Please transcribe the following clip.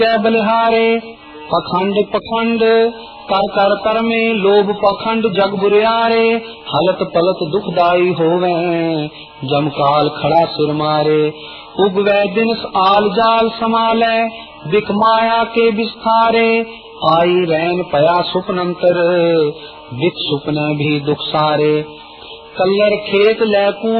बलिहारे पखंड पखंड कर कर कर में लोभ पखंड जग बुरियारे हलत पलत दुखदाई होवे जम काल खड़ा सिर मारे उगवे दिन आल जाल समाले बिक माया के विस्तारे आई रैन पया सुपनंतर बिक सुपने भी दुख सारे कल्लर खेत लैकू